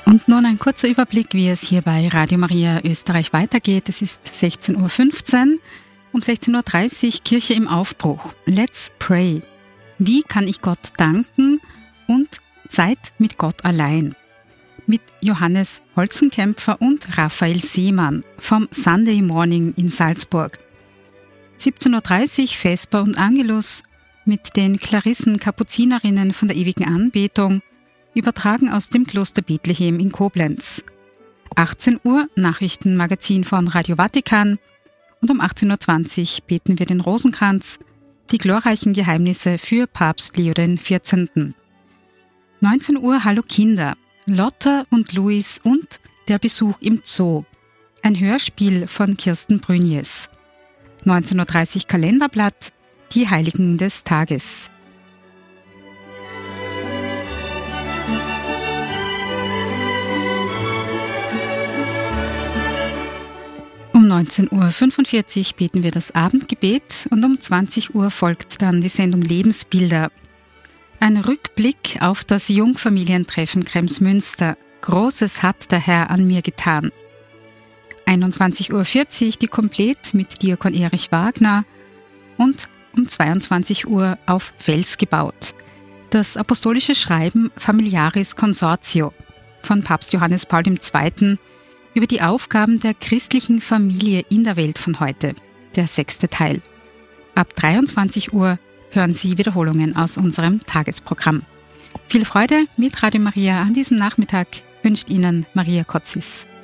Und nun ein kurzer Überblick, wie es hier bei Radio Maria Österreich weitergeht. Es ist 16.15 Uhr. Um 16.30 Uhr Kirche im Aufbruch. Let's pray. Wie kann ich Gott danken? Und Zeit mit Gott allein. Mit Johannes Holzenkämpfer und Raphael Seemann vom Sunday Morning in Salzburg. 17.30 Uhr Vesper und Angelus mit den Klarissen-Kapuzinerinnen von der ewigen Anbetung, übertragen aus dem Kloster Bethlehem in Koblenz. 18 Uhr Nachrichtenmagazin von Radio Vatikan und um 18.20 Uhr beten wir den Rosenkranz, die glorreichen Geheimnisse für Papst Leo XIV. 19 Uhr Hallo Kinder, Lotta und Luis und der Besuch im Zoo. Ein Hörspiel von Kirsten Brünjes. 19.30 Uhr Kalenderblatt, die Heiligen des Tages. Um 19.45 Uhr beten wir das Abendgebet und um 20 Uhr folgt dann die Sendung Lebensbilder. Ein Rückblick auf das Jungfamilientreffen Kremsmünster. Großes hat der Herr an mir getan. 21.40 Uhr die Komplett mit Diakon Erich Wagner und um 22 Uhr auf Fels gebaut. Das apostolische Schreiben Familiaris Consortio von Papst Johannes Paul II. Über die Aufgaben der christlichen Familie in der Welt von heute, der 6. Teil. Ab 23 Uhr hören Sie Wiederholungen aus unserem Tagesprogramm. Viel Freude mit Radio Maria an diesem Nachmittag wünscht Ihnen Maria Kotzis.